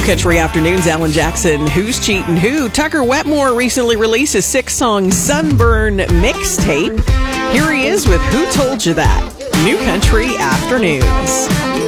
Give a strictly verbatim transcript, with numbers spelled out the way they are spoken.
Country Afternoons, Alan Jackson, Who's Cheatin' Who? Tucker Wetmore recently released a six-song Sunburn mixtape. Here he is with Who Told You That? New Country Afternoons.